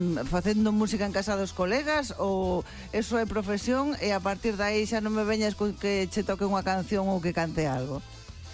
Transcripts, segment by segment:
facendo música en casa dos colegas ou eso é profesión e a partir de aí xa non me veñas con que che toque unha canción ou que cante algo?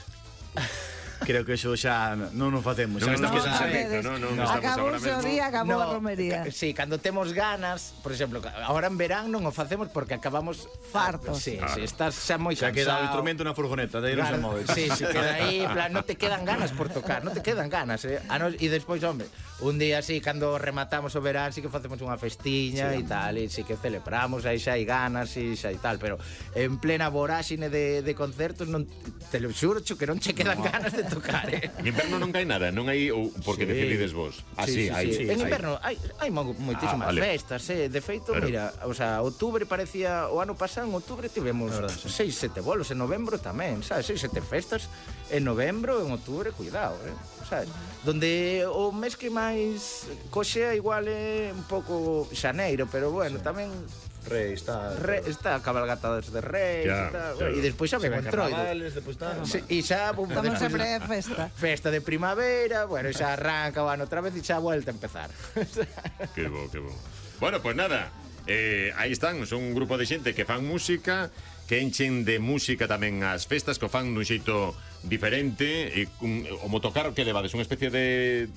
Creo que eso xa non nos facemos. Non estamos xa non estamos agora Acabou o día, acabou a romería. Sí, cando temos ganas, por exemplo, agora en verán non o facemos porque acabamos fartos. Sí, sí, estás xa moi cansado. Xa queda o instrumento na furgoneta, de aí non se move. Sí, se queda aí, en plan, non te quedan ganas por tocar, non te quedan ganas, E despois, home, un día así, cando rematamos o verán, sí que facemos unha festiña e tal, e sí que celebramos, aí xa hai ganas e xa e tal, pero en plena voráxine de concertos, non, te lo xuro, que non che quedan ganas de tocar, En inverno non cae nada, non hai ou porque decidides vos. Sí, en inverno hai moitísimas festas, de feito, claro. Mira, o sea, outubro parecía o ano pasado, en outubro tivemos 6-7 bolos, en novembro tamén, sabes, 6-7 festas en novembro, en outubro, cuidado, sabes? Donde o mes que máis coxea igual é un pouco xaneiro, pero bueno, tamén Rei, está a cabalgata de Reis e despois xa me entroido. E xa estamos sempre a festa de primavera, bueno, xa arranca o ano outra vez e xa volta a empezar. Que bo. Bueno, pues nada, aí están, son un grupo de xente que fan música, que enchen de música tamén as festas, que o fan dun xeito diferente, e o motocarro que levades, unha especie de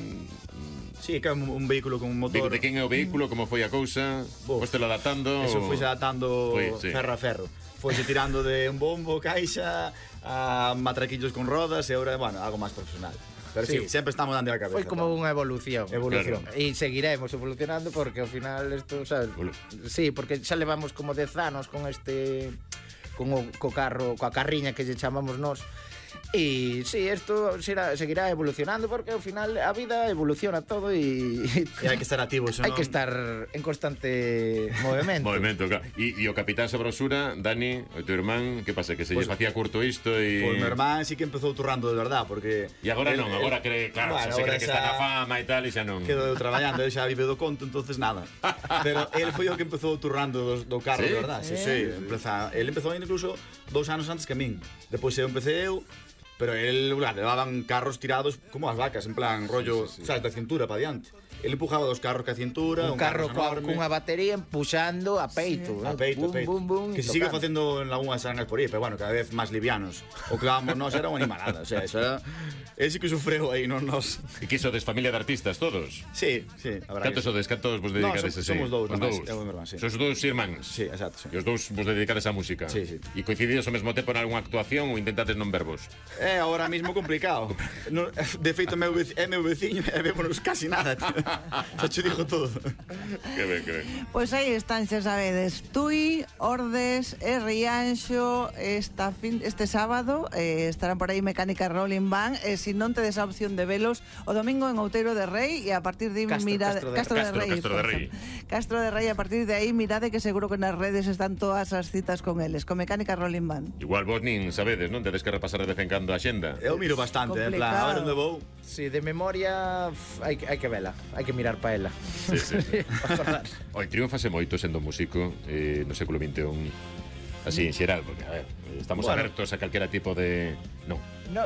Sí, que é un vehículo con un motor. De quen é o vehículo, como foi a cousa? Fostelo adaptando? Eso foi adaptando ferro a ferro. Foise tirando de un bombo, caixa, a matraquillos con rodas e agora, bueno, algo máis profesional. Pero sí, sempre estamos dando a cabeza. Foi como unha evolución. Claro. E seguiremos evolucionando porque ao final isto, sabes? Sí, porque xa levamos como 10 anos con este co carro, coa carriña que lle chamamos nós. E sí, isto seguirá evolucionando porque ao final a vida evoluciona todo e hai que estar activos, hai que estar en constante movimento. Claro. E o capitán Sabrosura, Dani, o teu irmán, que pasa? Que se lles facía curto isto e... Pois meu irmán sí que empezou turrando de verdad, porque... E agora non, agora cree, claro, se cree que está na fama e tal, e xa non... Quedou traballando, ele xa vive do conto, entonces nada. Pero ele foi o que empezou turrando do carro, de verdad. Sí, ele empezou incluso 2 anos antes que a min. Depois eu empecé eu. Pero él levaban carros tirados como as vacas, en plan rollo, sabes, da cintura para diante. Ele empujaba 2 carros ca cintura, un carro cunha batería empuxando a peito, a peito. Que se sigue facendo en algunhas arangas por aí, pero bueno, cada vez máis livianos. O que dábamos nós era unha animalada, o sea, eso era... Ele sí que sufreu aí, non nos... E que sodes familia de artistas todos? Sí, Cantos sodes, cantos vos dedicades así? Somos 2, Sos 2 irmáns? Sí, exacto. E os 2 vos dedicades á música? Sí. E coincidides ao mesmo tempo en algunha actuación ou intentades non verbos? É ahora mismo complicado. De feito, é meu veciño e vémonos casi nada, tío. Xa che dijo todo. Que ben. Pois aí están, xa sabedes, Tui, Ordes e Rianxo este sábado estarán por aí Mecánica Rolling Band e se non tedes a opción de velos o domingo en Outeiro de Rei e a partir de Castro de Rei a partir de aí mirade que seguro que nas redes están todas as citas con eles, con Mecánica Rolling Band. Igual vos nin sabedes, non? Tedes que repasar de vez en cando a xenda. Eu miro bastante, en plan, a ver onde vou. Si, de memoria hai que vela, hai que mirar pa ela. Sí. Oi, triunfase moito sendo músico no século XXI. Así, en xeral, porque, a ver, estamos abertos a calquera tipo de... Non,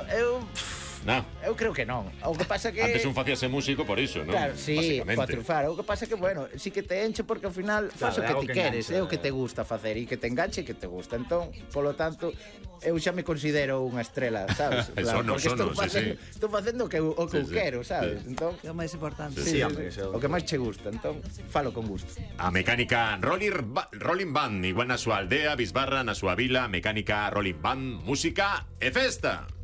eu creo que non. O que pasa que... Antes un facíase músico por iso, non? Claro, sí, para triunfar. O que pasa que, bueno, sí que te enche porque ao final faz o que ti queres, é o que te gusta facer e que te enganche e que te gusta. Entón, polo tanto, eu xa me considero unha estrela, sabes? Estou facendo o que eu quero, sabes? Entón, é o máis importante. Sí, o que máis che gusta, entón, falo con gusto. A Mecánica Rolling Band, igual na súa aldea, Bisbarra, na súa vila, Mecánica Rolling Band, música e festa.